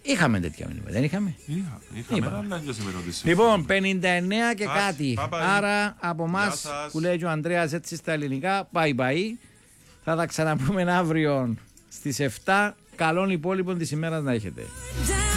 Είχαμε τέτοια μήνυμα, δεν είχαμε? Είχαμε, αλλά δεν σε με ρωτήσεις. Λοιπόν, 59 και κάτι. bye. Άρα από εμάς που λέει και ο Ανδρέας έτσι στα ελληνικά, bye. Θα τα ξαναπούμε αύριο στις 7. Καλών υπόλοιπων της ημέρας να έχετε.